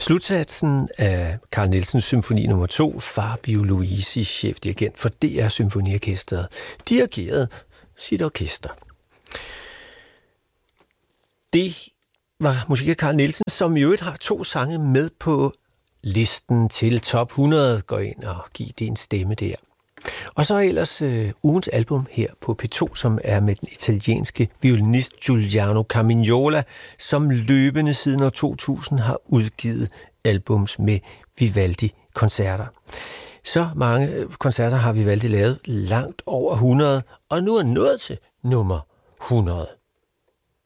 Slutsatsen af Carl Nielsens symfoni nummer 2, Fabio Luisi, chefdirigent for DR Symfoniorkestret, dirigerede sit orkester. Det var musik af Carl Nielsen, som i øvrigt har 2 sange med på listen til top 100. Gå ind og giv det en stemme der. Og så ellers ugens album her på P2, som er med den italienske violinist Giuliano Carmignola, som løbende siden år 2000 har udgivet albums med Vivaldi-koncerter. Så mange koncerter har Vivaldi lavet, langt over 100, og nu er nået til nummer 100.